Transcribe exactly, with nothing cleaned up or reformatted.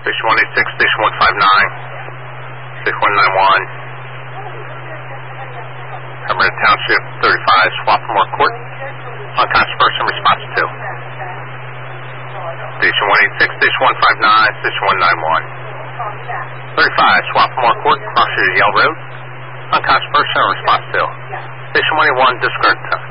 Station one eighty-six, Station one five nine, Station one ninety-one. Hammersmith Township, thirty-five, Swafford Court. Unconscious person, response two. Station one eighty-six, Station one five nine, Station one ninety-one. thirty-five, Swafford Court, cross Yale Road. Unconscious person, response two. Station one eighty-one, discard